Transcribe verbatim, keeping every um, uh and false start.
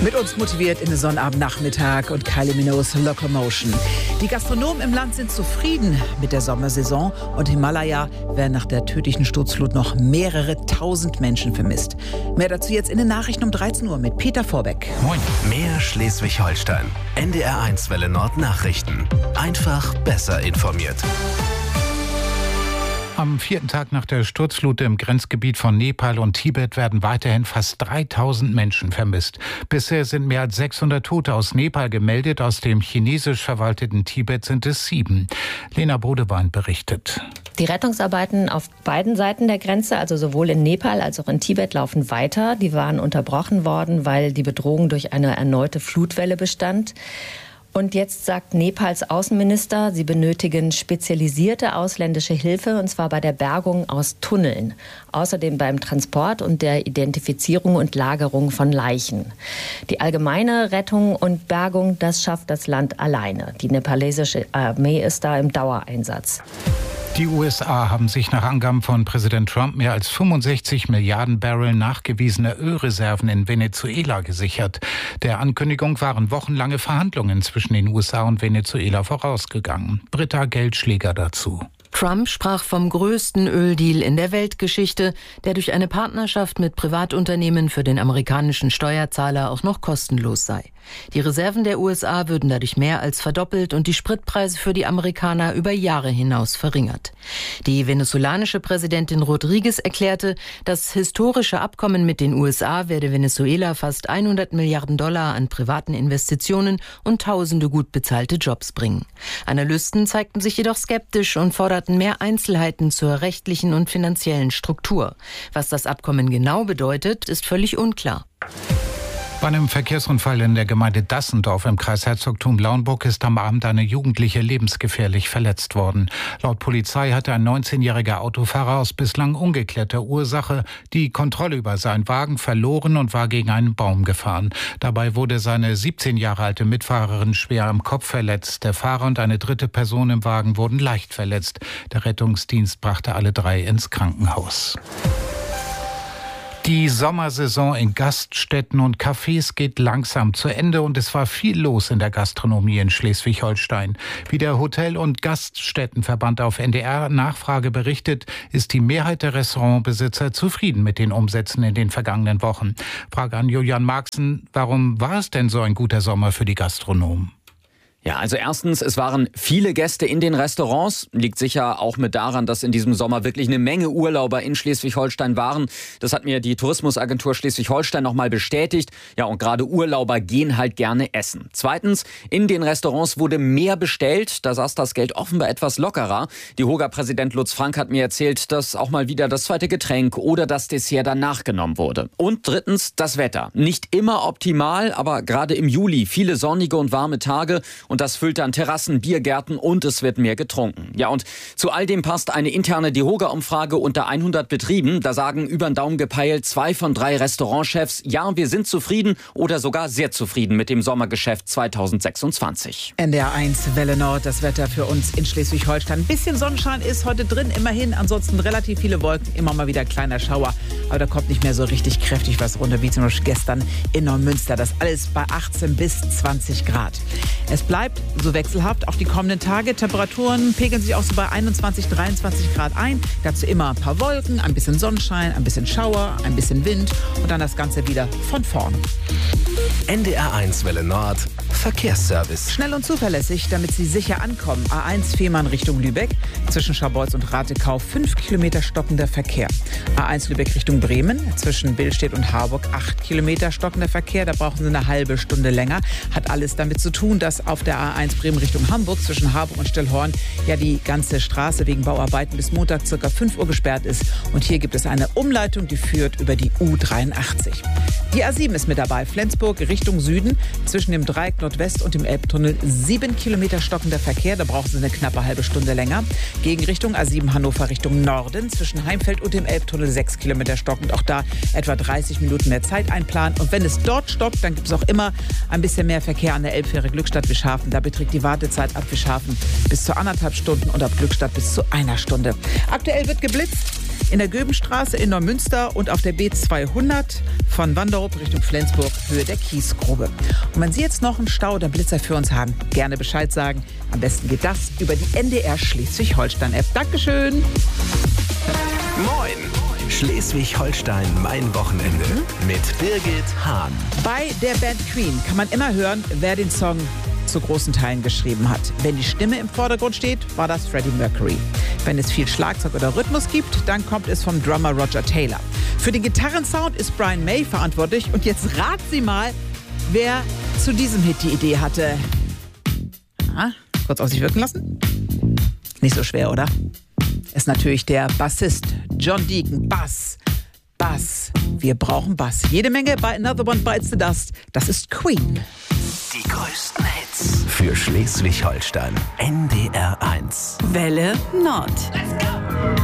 Mit uns motiviert in den Sonnabendnachmittag und Kylie Minogues Locomotion. Die Gastronomen im Land sind zufrieden mit der Sommersaison und im Himalaya werden nach der tödlichen Sturzflut noch mehrere tausend Menschen vermisst. Mehr dazu jetzt in den Nachrichten um dreizehn Uhr mit Peter Vorbeck. Moin. Mehr Schleswig-Holstein. N D R eins Welle Nord Nachrichten. Einfach besser informiert. Am vierten Tag nach der Sturzflut im Grenzgebiet von Nepal und Tibet werden weiterhin fast dreitausend Menschen vermisst. Bisher sind mehr als sechshundert Tote aus Nepal gemeldet. Aus dem chinesisch verwalteten Tibet sind es sieben. Lena Bodewein berichtet. Die Rettungsarbeiten auf beiden Seiten der Grenze, also sowohl in Nepal als auch in Tibet, laufen weiter. Die waren unterbrochen worden, weil die Bedrohung durch eine erneute Flutwelle bestand. Und jetzt sagt Nepals Außenminister, sie benötigen spezialisierte ausländische Hilfe, und zwar bei der Bergung aus Tunneln. Außerdem beim Transport und der Identifizierung und Lagerung von Leichen. Die allgemeine Rettung und Bergung, das schafft das Land alleine. Die nepalesische Armee ist da im Dauereinsatz. Die U S A haben sich nach Angaben von Präsident Trump mehr als fünfundsechzig Milliarden Barrel nachgewiesener Ölreserven in Venezuela gesichert. Der Ankündigung waren wochenlange Verhandlungen zwischen den U S A und Venezuela vorausgegangen. Britta Geldschläger dazu. Trump sprach vom größten Öldeal in der Weltgeschichte, der durch eine Partnerschaft mit Privatunternehmen für den amerikanischen Steuerzahler auch noch kostenlos sei. Die Reserven der U S A würden dadurch mehr als verdoppelt und die Spritpreise für die Amerikaner über Jahre hinaus verringert. Die venezolanische Präsidentin Rodriguez erklärte, das historische Abkommen mit den U S A werde Venezuela fast hundert Milliarden Dollar an privaten Investitionen und tausende gut bezahlte Jobs bringen. Analysten zeigten sich jedoch skeptisch und forderten mehr Einzelheiten zur rechtlichen und finanziellen Struktur. Was das Abkommen genau bedeutet, ist völlig unklar. Bei einem Verkehrsunfall in der Gemeinde Dassendorf im Kreis Herzogtum Lauenburg ist am Abend eine Jugendliche lebensgefährlich verletzt worden. Laut Polizei hatte ein neunzehnjähriger Autofahrer aus bislang ungeklärter Ursache die Kontrolle über seinen Wagen verloren und war gegen einen Baum gefahren. Dabei wurde seine siebzehn Jahre alte Mitfahrerin schwer am Kopf verletzt. Der Fahrer und eine dritte Person im Wagen wurden leicht verletzt. Der Rettungsdienst brachte alle drei ins Krankenhaus. Die Sommersaison in Gaststätten und Cafés geht langsam zu Ende und es war viel los in der Gastronomie in Schleswig-Holstein. Wie der Hotel- und Gaststättenverband auf N D R-Nachfrage berichtet, ist die Mehrheit der Restaurantbesitzer zufrieden mit den Umsätzen in den vergangenen Wochen. Frage an Julian Marxen, warum war es denn so ein guter Sommer für die Gastronomen? Ja, also erstens, es waren viele Gäste in den Restaurants. Liegt sicher auch mit daran, dass in diesem Sommer wirklich eine Menge Urlauber in Schleswig-Holstein waren. Das hat mir die Tourismusagentur Schleswig-Holstein nochmal bestätigt. Ja, und gerade Urlauber gehen halt gerne essen. Zweitens, in den Restaurants wurde mehr bestellt. Da saß das Geld offenbar etwas lockerer. Die Hoga-Präsident Lutz Frank hat mir erzählt, dass auch mal wieder das zweite Getränk oder das Dessert dann nachgenommen wurde. Und drittens, das Wetter. Nicht immer optimal, aber gerade im Juli viele sonnige und warme Tage. Und das füllt dann Terrassen, Biergärten und es wird mehr getrunken. Ja, und zu all dem passt eine interne DEHOGA-Umfrage unter hundert Betrieben. Da sagen über den Daumen gepeilt zwei von drei Restaurantchefs, ja, wir sind zufrieden oder sogar sehr zufrieden mit dem Sommergeschäft zweitausendsechsundzwanzig. N D R eins Welle Nord, das Wetter für uns in Schleswig-Holstein. Ein bisschen Sonnenschein ist heute drin, immerhin. Ansonsten relativ viele Wolken, immer mal wieder kleiner Schauer. Aber da kommt nicht mehr so richtig kräftig was runter, wie zum Beispiel gestern in Neumünster. Das alles bei achtzehn bis zwanzig Grad. Es bleibt so wechselhaft auch die kommenden Tage. Temperaturen pegeln sich auch so bei einundzwanzig, dreiundzwanzig Grad ein. Dazu immer ein paar Wolken, ein bisschen Sonnenschein, ein bisschen Schauer, ein bisschen Wind und dann das Ganze wieder von vorn. N D R eins Welle Nord Verkehrsservice. Schnell und zuverlässig, damit Sie sicher ankommen. A eins Fehmarn Richtung Lübeck. Zwischen Scharbeutz und Ratekau fünf Kilometer stockender Verkehr. A eins Lübeck Richtung Bremen. Zwischen Billstedt und Harburg acht Kilometer stockender Verkehr. Da brauchen Sie eine halbe Stunde länger. Hat alles damit zu tun, dass auf der A eins Bremen Richtung Hamburg zwischen Harburg und Stellhorn ja die ganze Straße wegen Bauarbeiten bis Montag ca. fünf Uhr gesperrt ist. Und hier gibt es eine Umleitung, die führt über die U dreiundachtzig. Die A sieben ist mit dabei. Flensburg Richtung Süden. Zwischen dem Dreieck Nordwest und dem Elbtunnel sieben Kilometer stockender Verkehr. Da brauchen Sie eine knappe halbe Stunde länger. Gegenrichtung A sieben Hannover Richtung Norden. Zwischen Heimfeld und dem Elbtunnel sechs Kilometer stockend. Auch da etwa dreißig Minuten mehr Zeit einplanen. Und wenn es dort stockt, dann gibt es auch immer ein bisschen mehr Verkehr an der Elbfähre Glückstadt-Wischhafen. Da beträgt die Wartezeit ab Wischhafen bis zu anderthalb Stunden und ab Glückstadt bis zu einer Stunde. Aktuell wird geblitzt. in der Göbenstraße in Neumünster und auf der B zweihundert von Wanderup Richtung Flensburg, Höhe der Kiesgrube. Und wenn Sie jetzt noch einen Stau oder Blitzer für uns haben, gerne Bescheid sagen. Am besten geht das über die N D R Schleswig-Holstein-App. Dankeschön. Moin! Schleswig-Holstein, mein Wochenende mit Birgit Hahn. Bei der Band Queen kann man immer hören, wer den Song zu großen Teilen geschrieben hat. Wenn die Stimme im Vordergrund steht, war das Freddie Mercury. Wenn es viel Schlagzeug oder Rhythmus gibt, dann kommt es vom Drummer Roger Taylor. Für den Gitarrensound ist Brian May verantwortlich. Und jetzt raten Sie mal, wer zu diesem Hit die Idee hatte. Ah, kurz auf sich wirken lassen. Nicht so schwer, oder? Ist natürlich der Bassist John Deacon. Bass, Bass. Wir brauchen Bass. Jede Menge bei Another One Bites the Dust. Das ist Queen. Die größten Hits für Schleswig-Holstein. N D R eins. Welle Nord. Let's go!